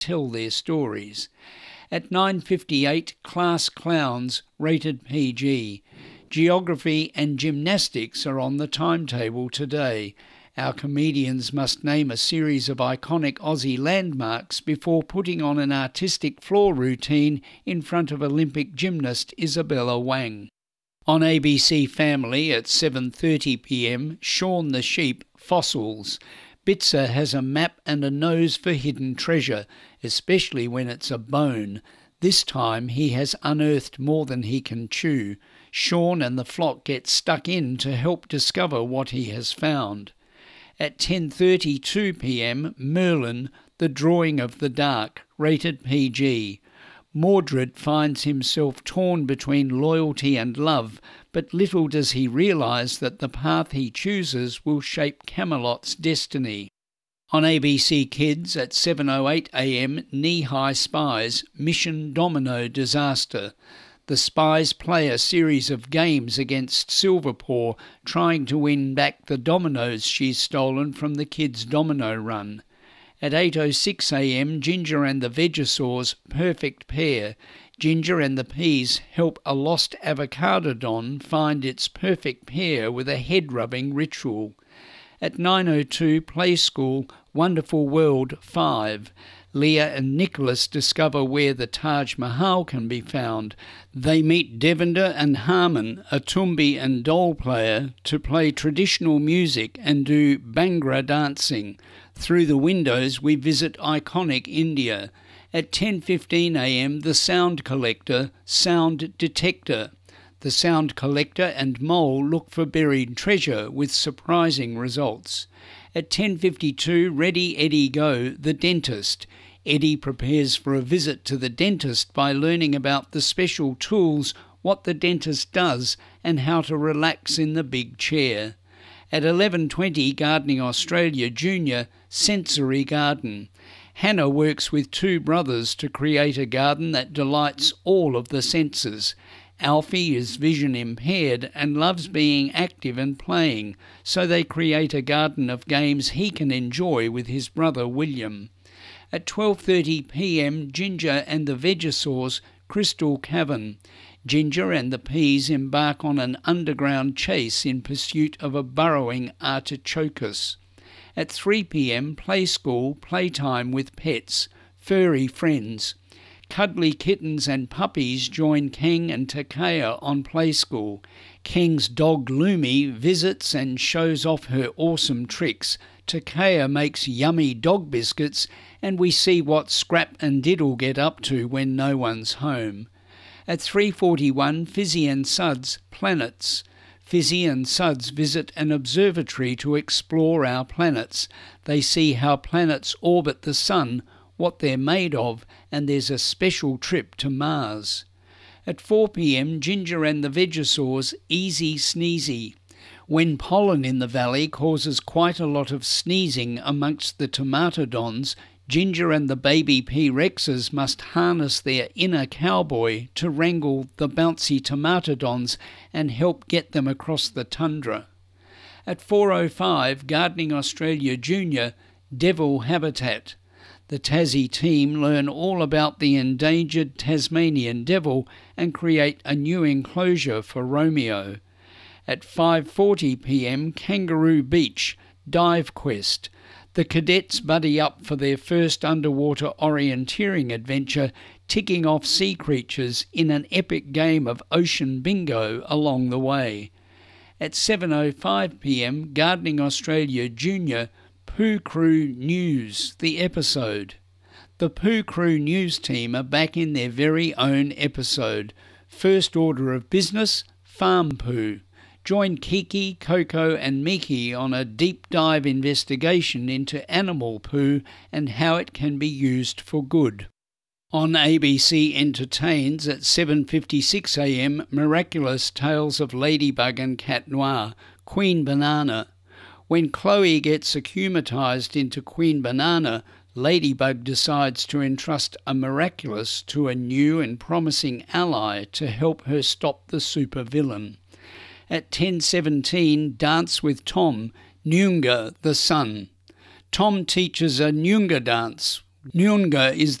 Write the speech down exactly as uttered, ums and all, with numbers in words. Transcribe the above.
tell their stories. At nine fifty-eight, Class Clowns, rated P G. Geography and gymnastics are on the timetable today. Our comedians must name a series of iconic Aussie landmarks before putting on an artistic floor routine in front of Olympic gymnast Isabella Wang. On A B C Family at seven thirty p m, Shaun the Sheep, Fossils. Bitzer has a map and a nose for hidden treasure, especially when it's a bone. This time he has unearthed more than he can chew. Shaun and the flock get stuck in to help discover what he has found. At ten thirty-two p m, Merlin, The Drawing of the Dark, rated P G. Mordred finds himself torn between loyalty and love, but little does he realise that the path he chooses will shape Camelot's destiny. On A B C Kids at seven oh eight a m, Knee-High Spies, Mission Domino Disaster. The spies play a series of games against Silverpaw, trying to win back the dominoes she's stolen from the kids' domino run. At eight oh six a m, Ginger and the Vegasaurs, Perfect Pair. Ginger and the Peas help a lost avocadodon find its perfect pair with a head-rubbing ritual. At nine oh two, Play School, Wonderful World five. Leah and Nicholas discover where the Taj Mahal can be found. They meet Devender and Harman, a tumbi and dole player, to play traditional music and do Bhangra dancing. Through the windows we visit iconic India. At ten fifteen a m, The Sound Collector, Sound Detector. The Sound Collector and Mole look for buried treasure with surprising results. At ten fifty-two, Ready, Eddie, Go, The Dentist. Eddie prepares for a visit to the dentist by learning about the special tools, what the dentist does, and how to relax in the big chair. At eleven twenty, Gardening Australia Junior, Sensory Garden. Hannah works with two brothers to create a garden that delights all of the senses. Alfie is vision impaired and loves being active and playing, so they create a garden of games he can enjoy with his brother William. At twelve thirty p m, Ginger and the Vegasaurs, Crystal Cavern. Ginger and the Peas embark on an underground chase in pursuit of a burrowing Artichokes. At three p m, Play School, Playtime with Pets, Furry Friends. Cuddly kittens and puppies join Keng and Takea on Play School. Keng's dog Lumi visits and shows off her awesome tricks. Takea makes yummy dog biscuits, and we see what Scrap and Diddle get up to when no one's home. At three forty-one, Fizzy and Suds, Planets. Fizzy and Suds visit an observatory to explore our planets. They see how planets orbit the Sun, what they're made of, and there's a special trip to Mars. At four p m, Ginger and the Vegasaurs, Easy Sneezy. When pollen in the valley causes quite a lot of sneezing amongst the tomatodons, Ginger and the baby P-Rexes must harness their inner cowboy to wrangle the bouncy tomatodons and help get them across the tundra. At four oh five, Gardening Australia Junior, Devil Habitat. The Tassie team learn all about the endangered Tasmanian devil and create a new enclosure for Romeo. At five forty p m, Kangaroo Beach, Dive Quest. The cadets buddy up for their first underwater orienteering adventure, ticking off sea creatures in an epic game of ocean bingo along the way. At seven oh five p m, Gardening Australia Junior, Pooh Crew News, the episode. The Pooh Crew News team are back in their very own episode. First order of business, Farm Pooh. Join Kiki, Coco and Miki on a deep dive investigation into animal poo and how it can be used for good. On A B C Entertains at seven fifty-six a m, Miraculous Tales of Ladybug and Cat Noir, Queen Banana. When Chloe gets akumatized into Queen Banana, Ladybug decides to entrust a Miraculous to a new and promising ally to help her stop the supervillain. At ten seventeen, Dance with Tom, Nyunga the Sun. Tom teaches a Nyunga dance Nyunga is